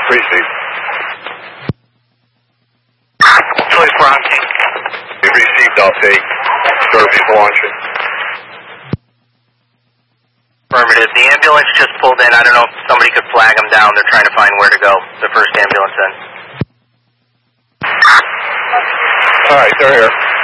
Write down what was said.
Received. Choice Bronx. We received off 8. Sure, people launching. Affirmative. The ambulance just pulled in. I don't know if somebody could flag them down. They're trying to find where to go. The first ambulance in. All right, they're here.